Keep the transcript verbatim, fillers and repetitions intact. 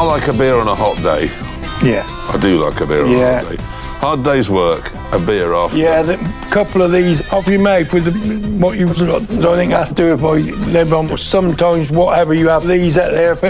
like a beer on a hot day. Yeah. I do like a beer on Yeah. a hot day. Hard day's work, a beer after. Yeah, a couple of these off you make with the, what you. I think that's doable. Sometimes whatever you have these out there.